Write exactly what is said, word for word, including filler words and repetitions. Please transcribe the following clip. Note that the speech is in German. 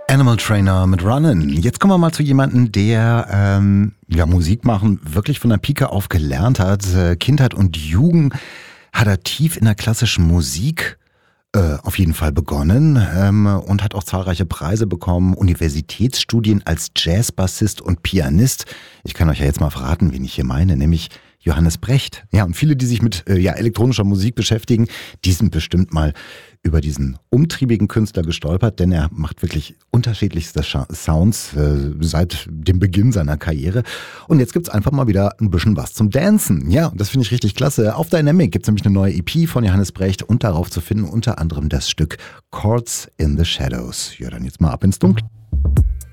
Animal Trainer mit Runnin'. Jetzt kommen wir mal zu jemandem, der ähm, ja, Musik machen wirklich von der Pike auf gelernt hat. Äh, Kindheit und Jugend hat er tief in der klassischen Musik äh, auf jeden Fall begonnen ähm, und hat auch zahlreiche Preise bekommen, Universitätsstudien als Jazzbassist und Pianist. Ich kann euch ja jetzt mal verraten, wen ich hier meine, nämlich Johannes Brecht. Ja, und viele, die sich mit äh, ja, elektronischer Musik beschäftigen, die sind bestimmt mal über diesen umtriebigen Künstler gestolpert, denn er macht wirklich unterschiedlichste Sounds äh, seit dem Beginn seiner Karriere. Und jetzt gibt's einfach mal wieder ein bisschen was zum Dancen. Ja, und das finde ich richtig klasse. Auf Dynamic gibt's nämlich eine neue E P von Johannes Brecht und darauf zu finden unter anderem das Stück Chords in the Shadows. Ja, dann jetzt mal ab ins Dunkel.